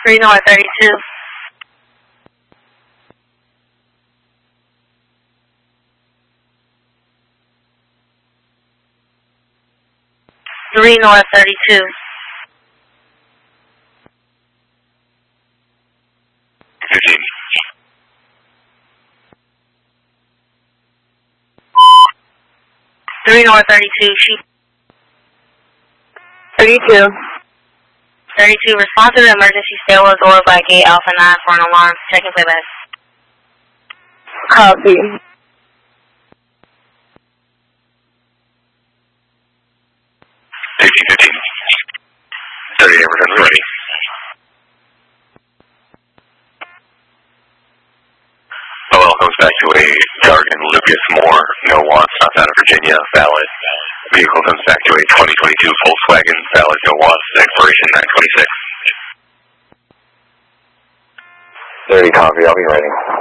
3 North 32. Three North 32. Three North 32. 32. 32. Respond to the emergency stairwell door by gate Alpha 9 for an alarm. Check and play back. Copy. Ready. OL comes back to a Jargon Lucas Moore, no wants, south out of Virginia, valid. Vehicle comes back to a 2022 Volkswagen, valid, no wants, expiration 926. 30, copy, I'll be ready.